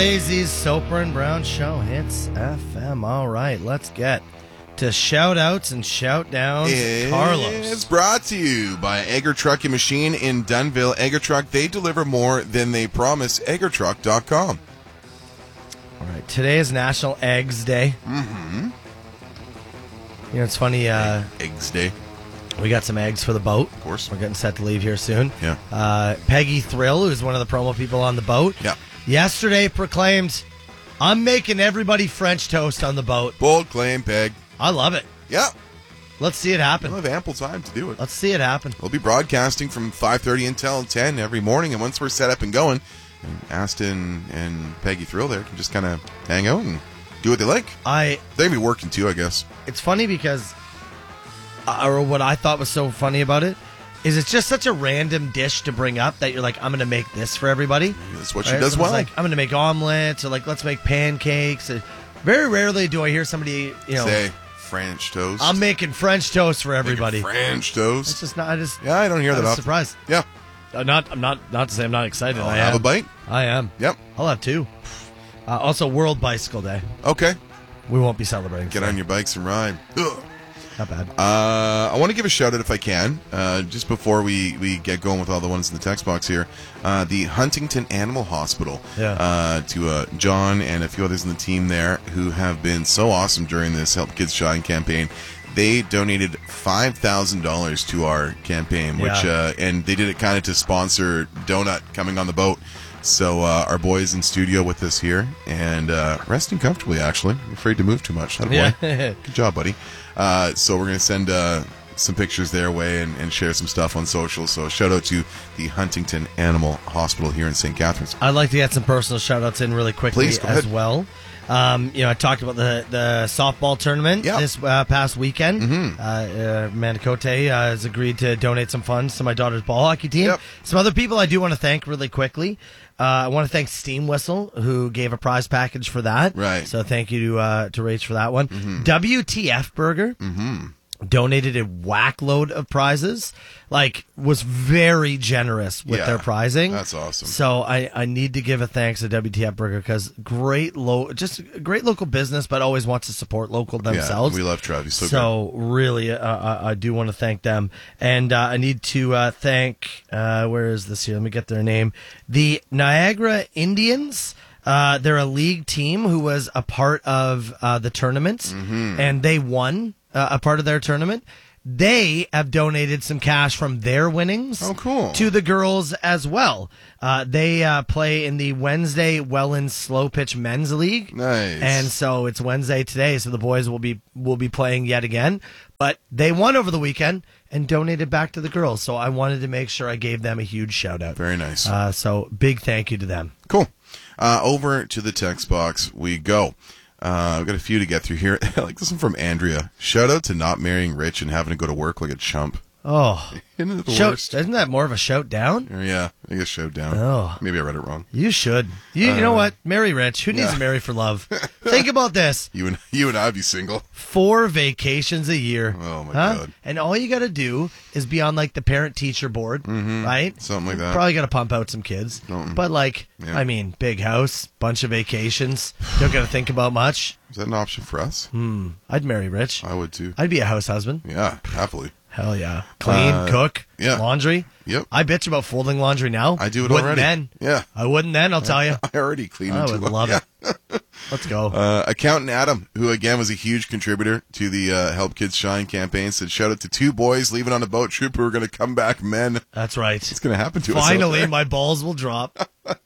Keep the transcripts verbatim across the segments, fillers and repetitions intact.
Lazy's Soper and Brown Show hits F M. All right, let's get to shout outs and shout downs. It's Carlos. brought to you by Egger Truck and Machine in Dunnville. Egger Truck, they deliver more than they promise. egger truck dot com. All right, today is National Eggs Day. Mm-hmm. You know, it's funny. Uh, Eggs Day. We got some eggs for the boat. Of course. We're getting set to leave here soon. Yeah. Uh, Peggy Thrill, who's one of the promo people on the boat, Yeah. yesterday proclaimed, I'm making everybody French toast on the boat. Bold claim, Peg. I love it. Yeah. Let's see it happen. We'll have ample time to do it. Let's see it happen. We'll be broadcasting from five thirty until ten every morning, and once we're set up and going, and Aston and Peggy Thrill there can just kind of hang out and do what they like. I. They're going to be working too, I guess. It's funny because, uh, or what I thought was so funny about it, is it's just such a random dish to bring up that you're like, I'm going to make this for everybody. That's what she Right? does Someone's well. Like, I'm going to make omelets, or like, let's make pancakes. Or, very rarely do I hear somebody, you know, Say French toast. I'm making French toast for everybody. Making French toast. It's just not. I just. Yeah, I don't hear I that was often. surprised. Yeah. Uh, not. I'm not. Not to say I'm not excited. I'll I have am. a bite. I am. Yep. I'll have two. Uh, also, World Bicycle Day. Okay. We won't be celebrating. Get today. on your bikes and ride. Ugh. Not bad. Uh, I want to give a shout out if I can, uh, just before we, we get going with all the ones in the text box here. Uh, the Huntington Animal Hospital. Yeah. Uh, to uh, John and a few others in the team there who have been so awesome during this Help Kids Shine campaign. They donated five thousand dollars to our campaign, which Yeah. uh, and they did it kind of to sponsor Donut coming on the boat. So uh, our boy is in studio with us here and uh, resting comfortably, actually. I'm afraid to move too much. That boy. Yeah. Good job, buddy. Uh, so we're going to send uh, some pictures their way and, and share some stuff on social. So shout out to the Huntington Animal Hospital here in Saint Catharines. I'd like to get some personal shout outs in really quickly Please, go as ahead. well. Um, you know, I talked about the, the softball tournament Yeah. this uh, past weekend. Mhm. Uh, uh, Amanda Cote uh, has agreed to donate some funds to my daughter's ball hockey team. Yep. Some other people I do want to thank really quickly. Uh, I want to thank Steam Whistle, who gave a prize package for that. Right. So thank you to uh, to Rach for that one. Mhm. W T F Burger Mhm. donated a whack load of prizes. Like, was very generous with Yeah, their prizing. that's awesome. So I, I need to give a thanks to W T F Burger because great lo- just a great local business, but always wants to support local themselves. Yeah, we love Travis. So, So really, uh, I, I do want to thank them, and uh, I need to uh, thank. Uh, where is this here? Let me get their name. The Niagara Indians. Uh, they're a league team who was a part of uh, the tournament, Mhm. and they won uh, a part of their tournament. They have donated some cash from their winnings Oh, cool. to the girls as well. Uh, they uh, play in the Wednesday Welland Slow Pitch Men's League. Nice. And so it's Wednesday today, so the boys will be will be playing yet again. But they won over the weekend and donated back to the girls. So I wanted to make sure I gave them a huge shout out. Very nice. Uh, so big thank you to them. Cool. Uh, over to the text box we go. Uh, I've got a few to get through here. Like this one from Andrea. Shout out to not marrying rich and having to go to work like a chump. Oh, Isn't it the shout, worst? isn't that more of a shout down? Or, yeah, I guess shout down. Oh. Maybe I read it wrong. You should. You, you know Uh, what? Marry rich. Who needs yeah. to marry for love? Think about this. You and you and I'd be single. Four vacations a year. Oh my huh? god. And all you got to do is be on like the parent teacher board, Mhm. right? Something like that. Probably got to pump out some kids. Something. But like, Yeah. I mean, big house, bunch of vacations. Don't got to think about much. Is that an option for us? Hmm. I'd marry rich. I would too. I'd be a house husband. Yeah, happily. Hell yeah. Clean, Uh, cook, yeah. laundry. Yep. I bitch about folding laundry now. I do it Wouldn't already. then. Yeah. I wouldn't then, I'll tell you. I already cleaned I it too would long. love Yeah. it. Let's go. Uh, Accountant Adam, who again was a huge contributor to the uh, Help Kids Shine campaign, said, shout out to two boys leaving on a boat trip who are going to come back men. That's right. It's going to happen to us. out Finally, there. my balls will drop.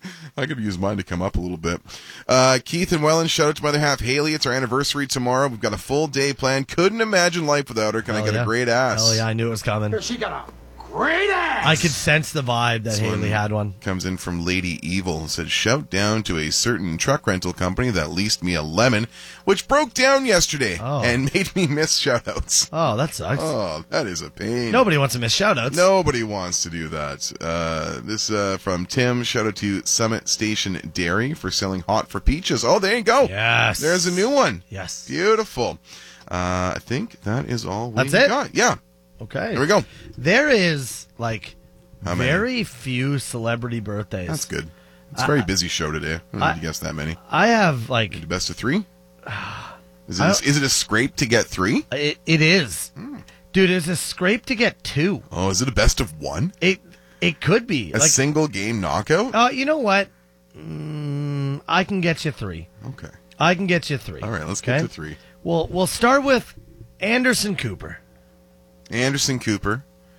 I could use mine to come up a little bit. Uh, Keith and Welland, shout out to my other half, Haley. It's our anniversary tomorrow. We've got a full day planned. Couldn't imagine life without her. Can I Hell get yeah. a great ass? Hell yeah, I knew it was coming. She got a great ass. I could sense the vibe that This Haley one had one. Comes in from Lady Evil and said, shout down to a certain truck rental company that leased me a lemon, which broke down yesterday Oh. and made me miss shout outs. Oh, that sucks. Oh, that is a pain. Nobody wants to miss shout-outs. Nobody wants to do that. Uh, this uh, from Tim. Shout out to Summit Station Dairy for selling hot for peaches. Oh, there you go. Yes. There's a new one. Yes. Beautiful. Uh, I think that is all we That's it? got. Yeah. Okay. Here we go. There is, like, How many? very few celebrity birthdays. That's good. It's a very busy show today. I don't I- need to guess that many. I have like The best of three? Is I it, don't- is it a scrape to get three? it, it is, dude. It's a scrape to get two. Oh, is it a best of one? It it could be A like. single game knockout? Uh, you know what? Mm, I can get you three. Okay. I can get you three. All right, let's okay? get to three. Well, we'll start with Anderson Cooper. Anderson Cooper,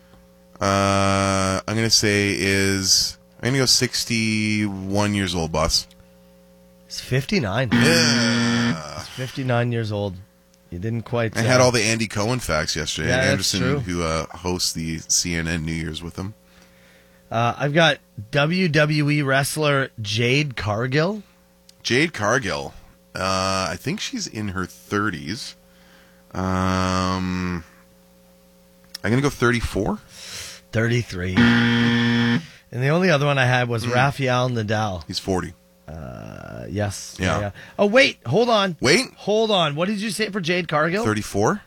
uh, I'm going to say is, I'm going to go sixty-one years old, boss. He's fifty-nine. Yeah. He's fifty-nine years old. You didn't quite. I had all the Andy Cohen facts yesterday. Yeah, and that's Anderson, true. who uh, hosts the C N N New Year's with him. Uh, I've got W W E wrestler Jade Cargill. Jade Cargill, uh, I think she's in her thirties. Um, I'm going to go thirty-four. thirty-three. And the only other one I had was Rafael Nadal. He's forty. Uh, yes. Yeah. Oh, wait. Hold on. Wait. Hold on. What did you say for Jade Cargill? thirty-four?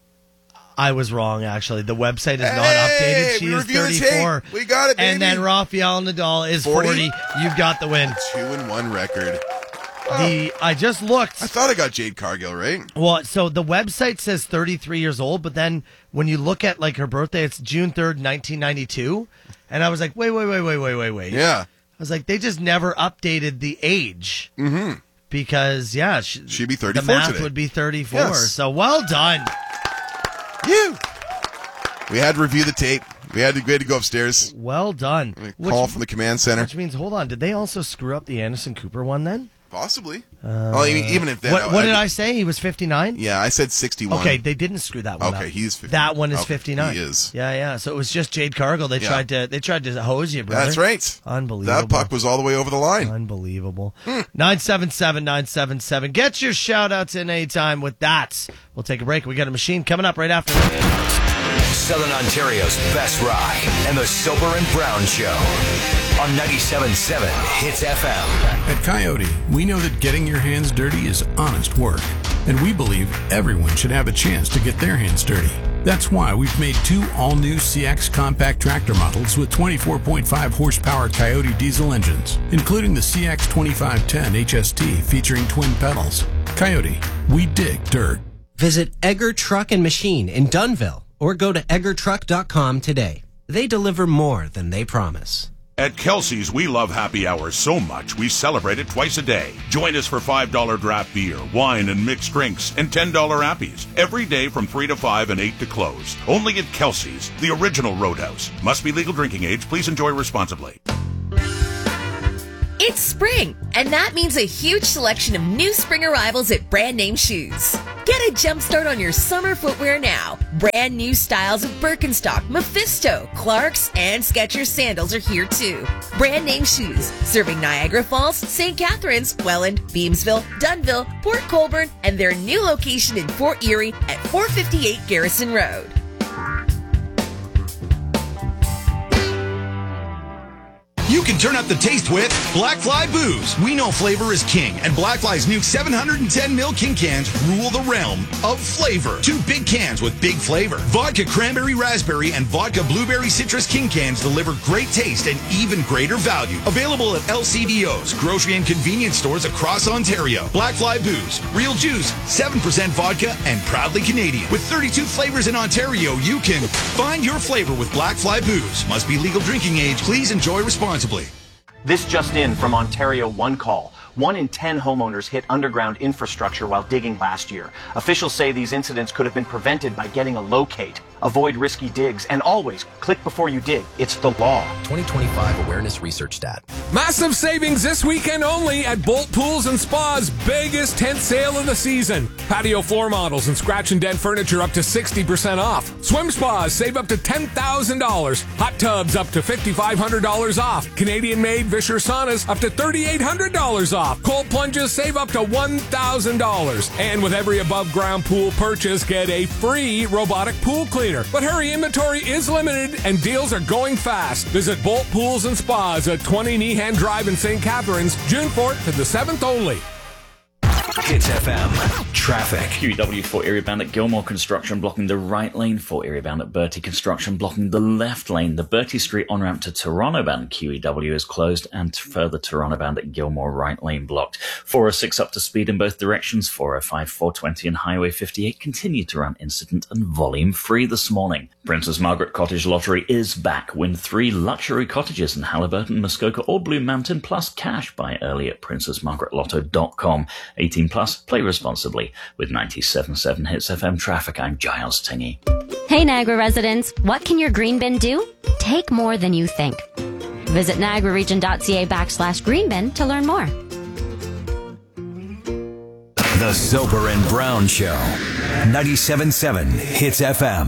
I was wrong, actually. The website is not Hey, updated. She we is review the thirty-four. tape. We got it, And baby. then Rafael Nadal is forty? forty. You've got the win. Two and one record. The I just looked. I thought I got Jade Cargill right. Well, so the website says thirty-three years old, but then when you look at like her birthday, it's June third, nineteen ninety-two. And I was like, wait, wait, wait, wait, wait, wait, wait. Yeah. I was like, they just never updated the age. Mm-hmm. Because, yeah. She, She'd be the thirty-four math today. would be thirty-four. Yes. So well done. You. We had to review the tape. We had to, we had to go upstairs. Well done. A call from the command center. Which means, hold on, did they also screw up the Anderson Cooper one then? Possibly. well, even, even if that. What, what did I say? He was fifty-nine? Yeah, I said sixty-one. Okay, they didn't screw that one up. Okay, he's fifty. That one is Okay, fifty-nine. he is. Yeah, yeah. So it was just Jade Cargill. They Yeah. tried to they tried to hose you, brother. That's right. Unbelievable. That puck was all the way over the line. Unbelievable. nine seven seven, nine seven seven. Get your shout outs in anytime with that. We'll take a break. We got a machine coming up right after this. Southern Ontario's best rock and the Soper and Brown Show on ninety-seven point seven Hits F M. At Coyote, we know that getting your hands dirty is honest work, and we believe everyone should have a chance to get their hands dirty. That's why we've made two all-new C X compact tractor models with twenty-four point five horsepower Coyote diesel engines, including the C X twenty-five ten H S T featuring twin pedals. Coyote, we dig dirt. Visit Egger Truck and Machine in Dunnville or go to egger truck dot com today. They deliver more than they promise. At Kelsey's, we love happy hours so much we celebrate it twice a day. Join us for five dollar draft beer, wine, and mixed drinks, and ten dollar appies every day from three to five and eight to close. Only at Kelsey's, the original Roadhouse. Must be legal drinking age. Please enjoy responsibly. It's spring, and that means a huge selection of new spring arrivals at Brand Name Shoes. Get a jump start on your summer footwear now. Brand new styles of Birkenstock, Mephisto, Clarks, and Skechers sandals are here too. Brand Name Shoes, serving Niagara Falls, Saint Catharines, Welland, Beamsville, Dunnville, Port Colborne, and their new location in Fort Erie at four fifty-eight Garrison Road. You can turn up the taste with Black Fly Booze. We know flavor is king, and Black Fly's new seven hundred ten milliliter king cans rule the realm of flavor. Two big cans with big flavor. Vodka Cranberry Raspberry and Vodka Blueberry Citrus king cans deliver great taste and even greater value. Available at L C B Os, grocery and convenience stores across Ontario. Black Fly Booze. Real juice, seven percent vodka, and proudly Canadian. With thirty-two flavors in Ontario, you can find your flavor with Black Fly Booze. Must be legal drinking age. Please enjoy responsibly. This just in from Ontario One Call. One in ten homeowners hit underground infrastructure while digging last year. Officials say these incidents could have been prevented by getting a locate. Avoid risky digs and always click before you dig. It's the law. twenty twenty-five Awareness Research Stat. Massive savings this weekend only at Bolt Pools and Spa's biggest tent sale of the season. Patio floor models and scratch and dent furniture up to sixty percent off. Swim spas save up to ten thousand dollars. Hot tubs up to five thousand five hundred dollars off. Canadian-made Vischer saunas up to three thousand eight hundred dollars off. Cold plunges save up to one thousand dollars. And with every above-ground pool purchase, get a free robotic pool cleaner. But hurry, inventory is limited and deals are going fast. Visit Bolt Pools and Spas at twenty Nehan Drive in Saint Catharines, June fourth to the seventh only. Hits F M. Traffic. Q E W for area bound at Gilmore Construction blocking the right lane, for area bound at Bertie Construction blocking the left lane. The Bertie Street on-ramp to Toronto bound Q E W is closed, and further Toronto bound at Gilmore right lane blocked. four oh six up to speed in both directions. four oh five, four twenty and Highway fifty-eight continue to run incident and volume free this morning. Princess Margaret Cottage Lottery is back. Win three luxury cottages in Halliburton, Muskoka or Blue Mountain plus cash. Buy early at princess margaret lotto dot com. eighteen plus, play responsibly. With ninety-seven point seven Hits F M traffic, I'm Giles Tingy. Hey Niagara residents, what can your green bin do? Take more than you think. Visit niagararegion.ca backslash green bin to learn more. The Soper and Brown Show. ninety-seven point seven Hits F M.